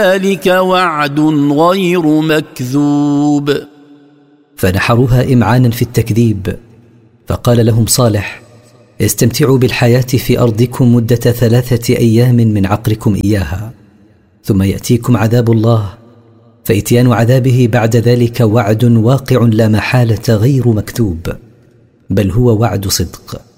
ذلك وعد غير مكذوب. فنحروها إمعانا في التكذيب. فقال لهم صالح: استمتعوا بالحياة في أرضكم مدة 3 أيام من عقركم إياها، ثم يأتيكم عذاب الله، فإتيان عذابه بعد ذلك وعد واقع لا محالة غير مكتوب، بل هو وعد صدق.